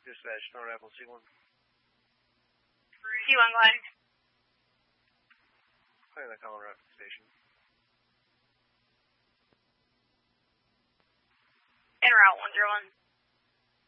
Dispatch, North Apple C1. C1, go ahead. Clear that common route station. En route, 101.